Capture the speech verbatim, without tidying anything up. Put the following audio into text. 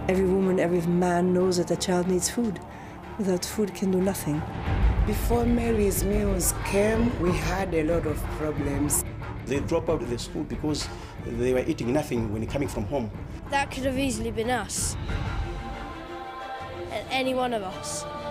Every woman, every man knows that a child needs food. Without food, can do nothing. Before Mary's Meals came, we had a lot of problems. They drop out of the school because they were eating nothing when coming from home. That could have easily been us. Any one of us.